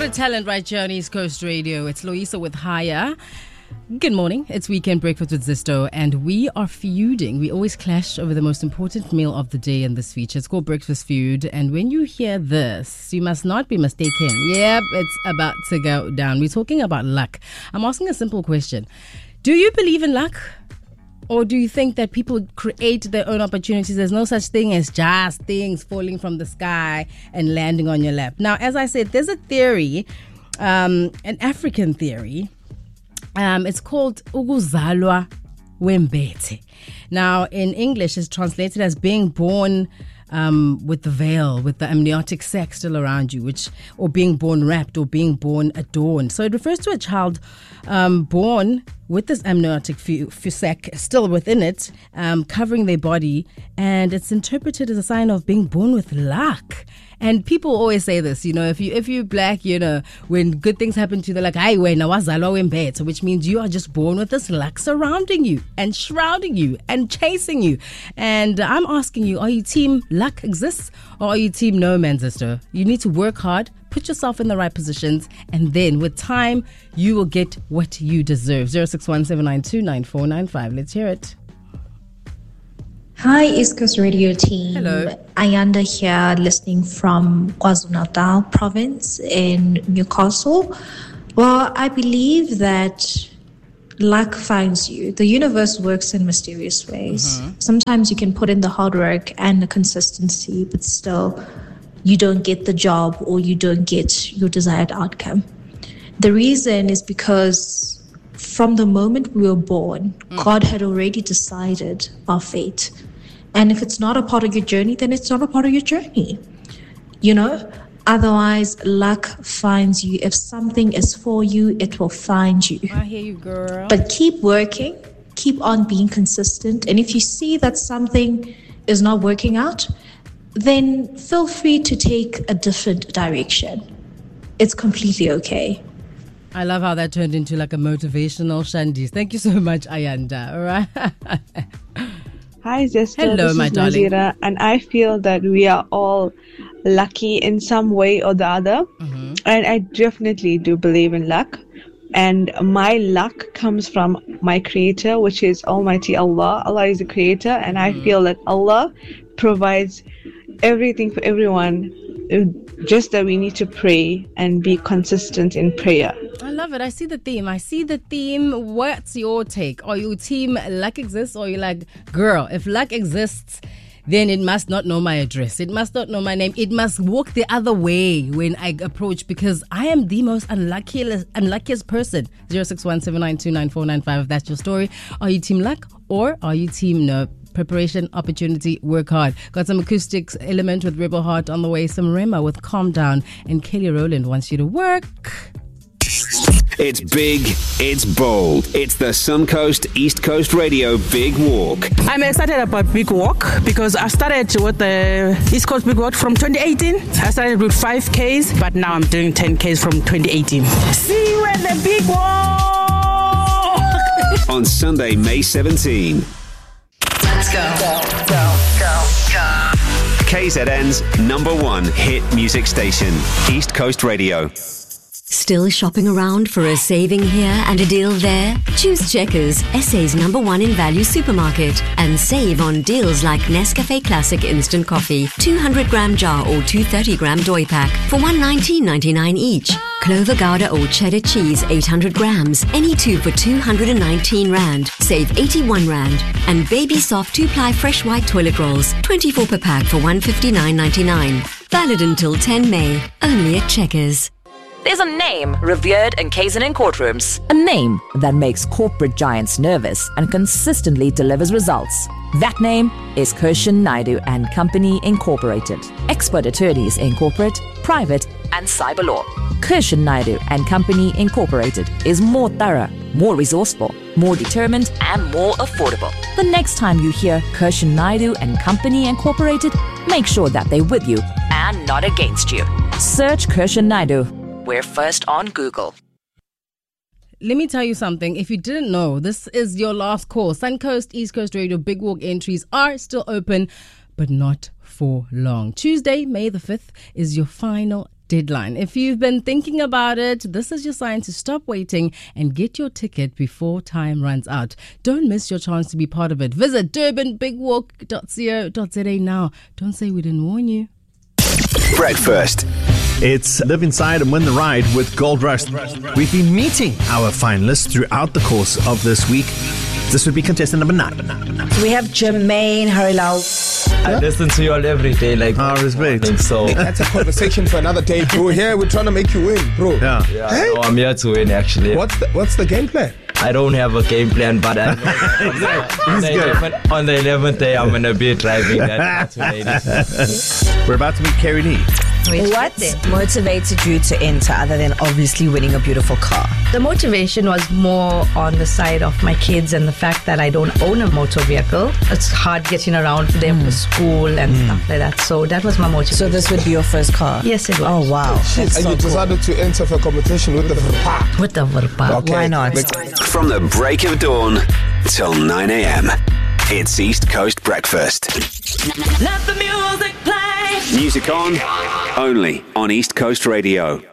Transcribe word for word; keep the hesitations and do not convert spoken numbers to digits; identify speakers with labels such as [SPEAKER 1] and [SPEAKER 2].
[SPEAKER 1] What a talent right here on East Coast Radio. It's Loisa with Haya. Good morning. It's Weekend Breakfast with Zisto, and we are feuding. We always clash over the most important meal of the day in this feature. It's called Breakfast Feud, and when you hear this, you must not be mistaken. Yep, it's about to go down. We're talking about luck. I'm asking a simple question. Do you believe in luck? Or do you think that people create their own opportunities? There's no such thing as just things falling from the sky and landing on your lap. Now, as I said, there's a theory, um, an African theory. Um, it's called Ukuzalwa Wembete. Now, in English, it's translated as being born um, with the veil, with the amniotic sac still around you, which, or being born wrapped, or being born adorned. So it refers to a child um, born with this amniotic sac still within it, um, covering their body, and it's interpreted as a sign of being born with luck. And people always say this, you know, if you if you're black, you know, when good things happen to you, they're like, "Ay, wena wazalwa wembethe," which means you are just born with this luck surrounding you and shrouding you and chasing you. And I'm asking you, are you team luck exists, or are you team no man's sister? You need to work hard, put yourself in the right positions, and then with time, you will get what you deserve. zero six one seven nine two nine four nine five. Let's hear it.
[SPEAKER 2] Hi, East Coast Radio team.
[SPEAKER 1] Hello.
[SPEAKER 2] Ayanda here, listening from KwaZulu-Natal province in Newcastle. Well, I believe that luck finds you. The universe works in mysterious ways. Mm-hmm. Sometimes you can put in the hard work and the consistency, but still you don't get the job or you don't get your desired outcome. The reason is because from the moment we were born, mm. God had already decided our fate. And if it's not a part of your journey, then it's not a part of your journey. You know, otherwise luck finds you. If something is for you, it will find you.
[SPEAKER 1] I hear you, girl.
[SPEAKER 2] But keep working, keep on being consistent. And if you see that something is not working out, then feel free to take a different direction. It's completely okay.
[SPEAKER 1] I love how that turned into like a motivational shandies. Thank you so much, Ayanda. All right.
[SPEAKER 3] Hi, Zesta.
[SPEAKER 1] Hello,
[SPEAKER 3] this
[SPEAKER 1] my
[SPEAKER 3] is
[SPEAKER 1] darling.
[SPEAKER 3] Nazira, and I feel that we are all lucky in some way or the other. Mm-hmm. And I definitely do believe in luck. And my luck comes from my creator, which is Almighty Allah. Allah is the creator, and mm-hmm. I feel that Allah provides everything for everyone. Just that we need to pray and be consistent in prayer.
[SPEAKER 1] I love it. I see the theme. I see the theme. What's your take? Are you team luck exists, or are you like, girl, if luck exists, then it must not know my address. It must not know my name. It must walk the other way when I approach, because I am the most unluckiest, unluckiest person. zero six one seven nine two nine four nine five. If that's your story. Are you team luck, or are you team no? Preparation, opportunity, work hard. Got some acoustics element with Rebel Heart on the way. Some Rema with Calm Down. And Kelly Rowland wants you to work.
[SPEAKER 4] It's big, it's bold. It's the Suncoast East Coast Radio Big Walk.
[SPEAKER 5] I'm excited about Big Walk because I started with the East Coast Big Walk from twenty eighteen. I started with five Ks, but now I'm doing ten Ks from twenty eighteen. See you at the Big Walk!
[SPEAKER 4] On Sunday, May seventeenth.
[SPEAKER 6] Let's go. Go, go, go, go.
[SPEAKER 4] K Z N's number one hit music station, East Coast Radio.
[SPEAKER 7] Still shopping around for a saving here and a deal there? Choose Checkers, S A's number one in value supermarket, and save on deals like Nescafe Classic Instant Coffee, two hundred gram jar or two thirty gram Doi pack for one nineteen ninety-nine each. Clover Gouda or cheddar cheese, eight hundred grams, any two for two hundred nineteen rand, save eighty-one rand. And Baby Soft two-ply fresh white toilet rolls, twenty-four per pack for one fifty-nine ninety-nine. Valid until ten May, only at Checkers.
[SPEAKER 8] There's a name revered in K Z N courtrooms. A name that makes corporate giants nervous and consistently delivers results. That name is Kirshan Naidu and Company Incorporated. Expert attorneys in corporate, private, and cyber law. Kirshan Naidu and Company Incorporated is more thorough, more resourceful, more determined, and more affordable. The next time you hear Kirshan Naidu and Company Incorporated, make sure that they're with you and not against you. Search Kirshan Naidu. We're first on Google.
[SPEAKER 1] Let me tell you something. If you didn't know, this is your last call. Suncoast, East Coast Radio, Big Walk entries are still open, but not for long. Tuesday, May the fifth, is your final deadline. If you've been thinking about it, this is your sign to stop waiting and get your ticket before time runs out. Don't miss your chance to be part of it. Visit durban big walk dot co dot za now. Don't say we didn't warn you.
[SPEAKER 4] Breakfast.
[SPEAKER 9] It's Live Inside and Win the Ride with Gold Rush. We've been meeting our finalists throughout the course of this week. This would be contestant number nine.
[SPEAKER 10] We have Jermaine Harilau.
[SPEAKER 11] I listen to you all every day, like
[SPEAKER 9] oh, respect.
[SPEAKER 11] So
[SPEAKER 12] that's a conversation for another day, bro. Here we're trying to make you win, bro.
[SPEAKER 9] Yeah,
[SPEAKER 11] yeah hey? No, I'm here to win, actually.
[SPEAKER 12] What's the What's the game plan?
[SPEAKER 11] I don't have a game plan, but I know on, the eleventh, on the eleventh day I'm gonna be driving that lady.
[SPEAKER 9] We're about to meet Carrie Lee.
[SPEAKER 10] What motivated you to enter other than obviously winning a beautiful car?
[SPEAKER 13] The motivation was more on the side of my kids and the fact that I don't own a motor vehicle. It's hard getting around for them mm. for school and mm. stuff like that. So that was my motivation.
[SPEAKER 10] So this would be your first car?
[SPEAKER 13] Yes, it was.
[SPEAKER 10] Oh, wow.
[SPEAKER 12] And so you cool. decided to enter for a competition with the Verpa.
[SPEAKER 13] With the Verpa.
[SPEAKER 12] Okay.
[SPEAKER 10] Why not?
[SPEAKER 4] From the break of dawn till nine a.m. It's East Coast Breakfast.
[SPEAKER 6] Let the music play.
[SPEAKER 4] Music on, only on East Coast Radio.